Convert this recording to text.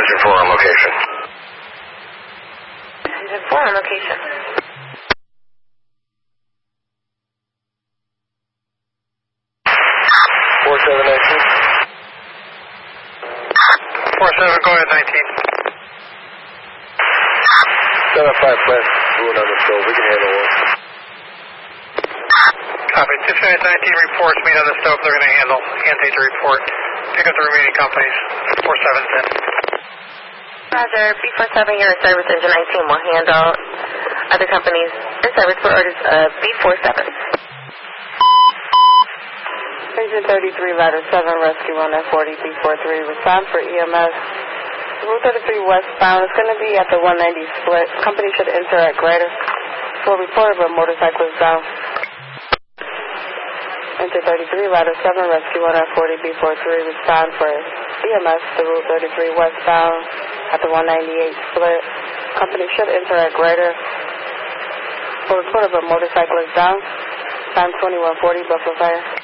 Engine 4 on location. Engine 4 on location. Go ahead, 19. 75 West, moving on the stove. We can handle one. Copy. 619 reports, meet on the stove. They're going to handle. Can't take the report. Pick up the remaining companies. 47's in. Roger. B47, you're in service. Engine 19 will handle other companies in service for orders of B47. Engine 33, ladder 7, rescue 1 at 40, B43, respond for EMS. Route 33 westbound is going to be at the 190 split. Company should enter at greater. For report of a motorcycle is down. Engine 33, ladder 7, rescue 1 at 40, B43, respond for EMS to Route 33 westbound at the 198 split. Company should enter at greater. For report of a motorcycle is down. Time 2140, Buffalo Fire.